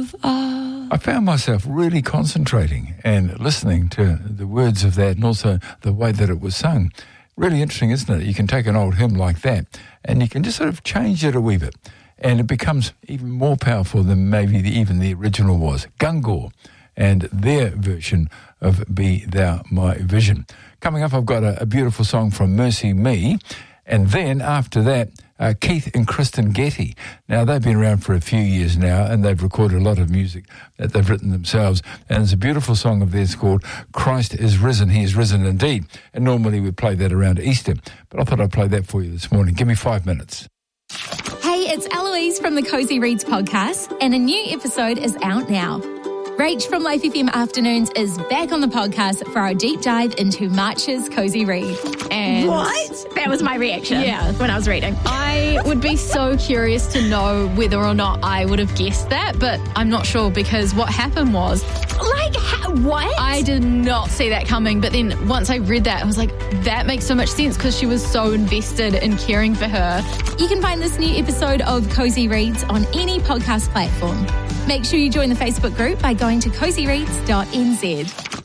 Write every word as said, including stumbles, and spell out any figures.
of art. I found myself really concentrating and listening to the words of that and also the way that it was sung. Really interesting, isn't it? You can take an old hymn like that and you can just sort of change it a wee bit and it becomes even more powerful than maybe the, even the original was. Gungor and their version of Be Thou My Vision. Coming up, I've got a, a beautiful song from Mercy Me, and then after that, uh, Keith and Kristen Getty. Now, they've been around for a few years now, and they've recorded a lot of music that they've written themselves, and there's a beautiful song of theirs called Christ is Risen, He is Risen Indeed, and normally we play that around Easter, but I thought I'd play that for you this morning. Give me five minutes. Hey, it's Eloise from the Cozy Reads podcast, and a new episode is out now. Rach from Life F M Afternoons is back on the podcast for our deep dive into March's Cozy Read. And what? That was my reaction yeah. when I was reading. I would be so curious to know whether or not I would have guessed that, but I'm not sure because what happened was... Like, ha- what? I did not see that coming, but then once I read that, I was like, that makes so much sense because she was so invested in caring for her. You can find this new episode of Cozy Reads on any podcast platform. Make sure you join the Facebook group by going to cozy reads dot n z.